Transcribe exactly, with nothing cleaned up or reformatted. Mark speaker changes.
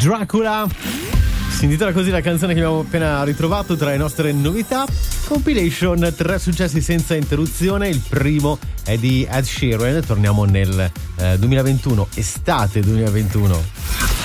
Speaker 1: Dracula. Si intitola così la canzone che abbiamo appena ritrovato tra le nostre novità. Compilation, tre successi senza interruzione. Il primo è di Ed Sheeran. Torniamo nel eh, duemilaventuno, estate duemilaventuno.